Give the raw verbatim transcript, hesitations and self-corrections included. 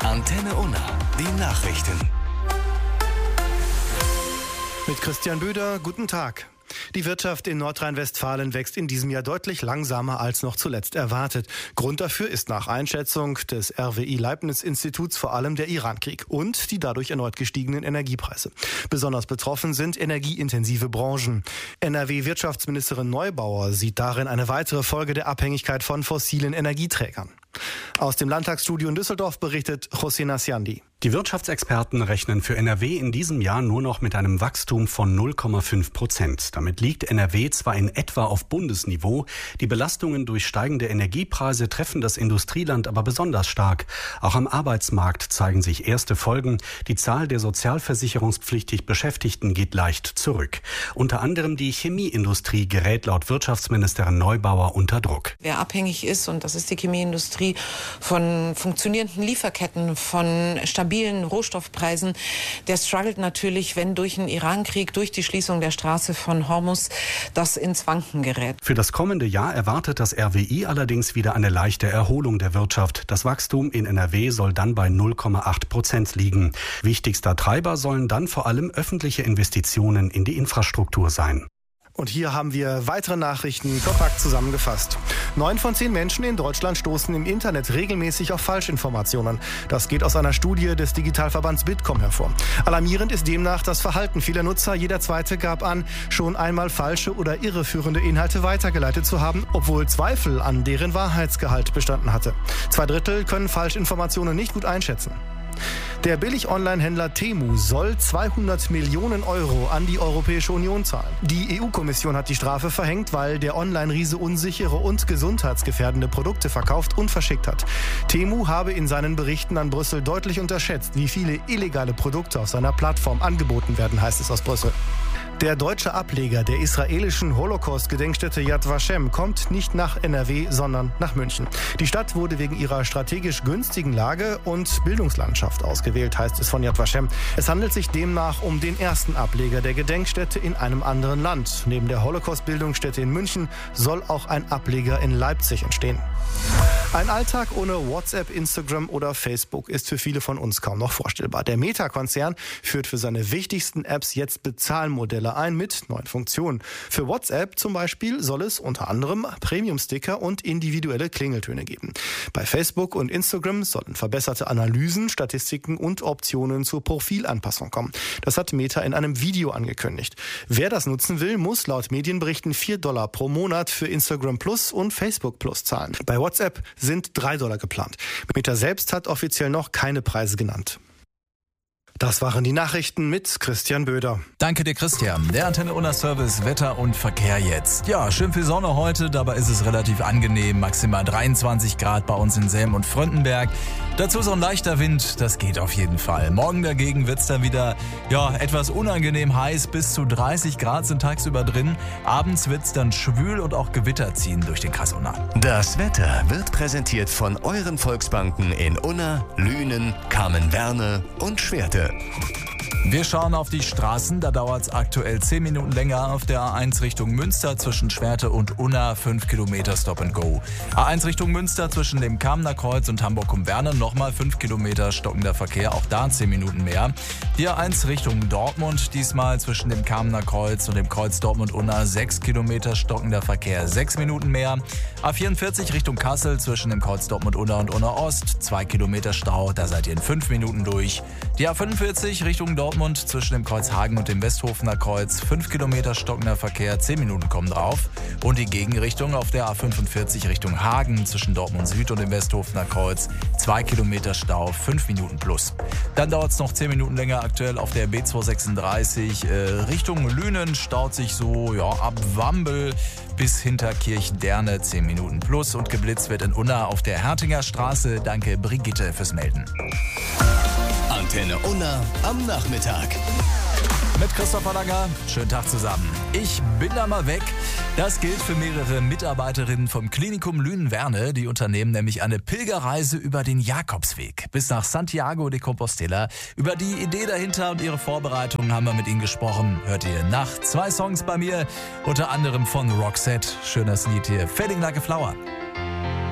Antenne Unna, die Nachrichten. Mit Christian Böder, guten Tag. Die Wirtschaft in Nordrhein-Westfalen wächst in diesem Jahr deutlich langsamer als noch zuletzt erwartet. Grund dafür ist nach Einschätzung des R W I-Leibniz-Instituts vor allem der Iran-Krieg und die dadurch erneut gestiegenen Energiepreise. Besonders betroffen sind energieintensive Branchen. N R W-Wirtschaftsministerin Neubauer sieht darin eine weitere Folge der Abhängigkeit von fossilen Energieträgern. Aus dem Landtagsstudio in Düsseldorf berichtet José Nasiandi. Die Wirtschaftsexperten rechnen für N R W in diesem Jahr nur noch mit einem Wachstum von null Komma fünf Prozent. Damit liegt N R W zwar in etwa auf Bundesniveau, die Belastungen durch steigende Energiepreise treffen das Industrieland aber besonders stark. Auch am Arbeitsmarkt zeigen sich erste Folgen. Die Zahl der sozialversicherungspflichtig Beschäftigten geht leicht zurück. Unter anderem die Chemieindustrie gerät laut Wirtschaftsministerin Neubauer unter Druck. Wer abhängig ist, und das ist die Chemieindustrie, von funktionierenden Lieferketten, von stabilen Rohstoffpreisen, der struggelt natürlich, wenn durch den Iran-Krieg, durch die Schließung der Straße von Hormuz, das ins Wanken gerät. Für das kommende Jahr erwartet das R W I allerdings wieder eine leichte Erholung der Wirtschaft. Das Wachstum in N R W soll dann bei null Komma acht Prozent liegen. Wichtigster Treiber sollen dann vor allem öffentliche Investitionen in die Infrastruktur sein. Und hier haben wir weitere Nachrichten kompakt zusammengefasst. Neun von zehn Menschen in Deutschland stoßen im Internet regelmäßig auf Falschinformationen. Das geht aus einer Studie des Digitalverbands Bitkom hervor. Alarmierend ist demnach das Verhalten vieler Nutzer. Jeder Zweite gab an, schon einmal falsche oder irreführende Inhalte weitergeleitet zu haben, obwohl Zweifel an deren Wahrheitsgehalt bestanden hatte. Zwei Drittel können Falschinformationen nicht gut einschätzen. Der Billig-Online-Händler Temu soll zweihundert Millionen Euro an die Europäische Union zahlen. Die E U-Kommission hat die Strafe verhängt, weil der Online-Riese unsichere und gesundheitsgefährdende Produkte verkauft und verschickt hat. Temu habe in seinen Berichten an Brüssel deutlich unterschätzt, wie viele illegale Produkte auf seiner Plattform angeboten werden, heißt es aus Brüssel. Der deutsche Ableger der israelischen Holocaust-Gedenkstätte Yad Vashem kommt nicht nach N R W, sondern nach München. Die Stadt wurde wegen ihrer strategisch günstigen Lage und Bildungslandschaft ausgewählt, heißt es von Yad Vashem. Es handelt sich demnach um den ersten Ableger der Gedenkstätte in einem anderen Land. Neben der Holocaust-Bildungsstätte in München soll auch ein Ableger in Leipzig entstehen. Ein Alltag ohne WhatsApp, Instagram oder Facebook ist für viele von uns kaum noch vorstellbar. Der Meta-Konzern führt für seine wichtigsten Apps jetzt Bezahlmodelle ein mit neuen Funktionen. Für WhatsApp zum Beispiel soll es unter anderem Premium-Sticker und individuelle Klingeltöne geben. Bei Facebook und Instagram sollen verbesserte Analysen, Statistiken und Optionen zur Profilanpassung kommen. Das hat Meta in einem Video angekündigt. Wer das nutzen will, muss laut Medienberichten vier Dollar pro Monat für Instagram Plus und Facebook Plus zahlen. Bei WhatsApp sind drei Dollar geplant. Meta selbst hat offiziell noch keine Preise genannt. Das waren die Nachrichten mit Christian Böder. Danke dir, Christian. Der Antenne Unna Service Wetter und Verkehr jetzt. Ja, schön viel Sonne heute, dabei ist es relativ angenehm. Maximal dreiundzwanzig Grad bei uns in Selm und Fröndenberg. Dazu so ein leichter Wind, das geht auf jeden Fall. Morgen dagegen wird's dann wieder ja etwas unangenehm heiß. Bis zu dreißig Grad sind tagsüber drin. Abends wird's dann schwül und auch Gewitter ziehen durch den Kreis Unna. Das Wetter wird präsentiert von euren Volksbanken in Unna, Lünen, Kamen-Werne und Schwerte. Wir schauen auf die Straßen, da dauert es aktuell zehn Minuten länger auf der A eins Richtung Münster zwischen Schwerte und Unna, fünf Kilometer Stop and Go. A eins Richtung Münster zwischen dem Kamener Kreuz und Hamburg-Umwerne nochmal fünf Kilometer stockender Verkehr, auch da zehn Minuten mehr. Die A eins Richtung Dortmund, diesmal zwischen dem Kamener Kreuz und dem Kreuz Dortmund-Unna, sechs Kilometer stockender Verkehr, sechs Minuten mehr. A vierundvierzig Richtung Kassel zwischen dem Kreuz Dortmund-Unna und Unna-Ost, zwei Kilometer Stau, da seid ihr in fünf Minuten durch. Die A fünfundvierzig Richtung Dortmund zwischen dem Kreuz Hagen und dem Westhofener Kreuz, fünf Kilometer stockender Verkehr, zehn Minuten kommen drauf. Und die Gegenrichtung auf der A fünfundvierzig Richtung Hagen zwischen Dortmund Süd und dem Westhofener Kreuz, zwei Kilometer Stau, fünf Minuten plus. Dann dauert es noch zehn Minuten länger aktuell auf der B zweihundertsechsunddreißig äh, Richtung Lünen, staut sich so ja, ab Wambel bis Hinterkirchen-Derne, zehn Minuten plus. Und geblitzt wird in Unna auf der Hertinger Straße. Danke Brigitte fürs Melden. Antenne Unna am Nachmittag. Mit Christopher Langer. Schönen Tag zusammen. Ich bin da mal weg. Das gilt für mehrere Mitarbeiterinnen vom Klinikum Lünen-Werne. Die unternehmen nämlich eine Pilgerreise über den Jakobsweg bis nach Santiago de Compostela. Über die Idee dahinter und ihre Vorbereitungen haben wir mit ihnen gesprochen. Hört ihr nach zwei Songs bei mir, unter anderem von Roxette. Schönes Lied hier, Fading Like a Flower.